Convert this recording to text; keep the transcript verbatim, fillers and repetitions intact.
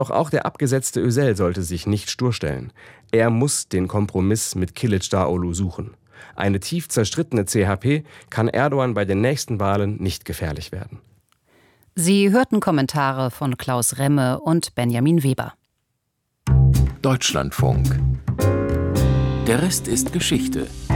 Doch auch der abgesetzte Özel sollte sich nicht stur stellen. Er muss den Kompromiss mit Kilicdaroglu suchen. Eine tief zerstrittene C H P kann Erdogan bei den nächsten Wahlen nicht gefährlich werden. Sie hörten Kommentare von Klaus Remme und Benjamin Weber. Deutschlandfunk. Der Rest ist Geschichte.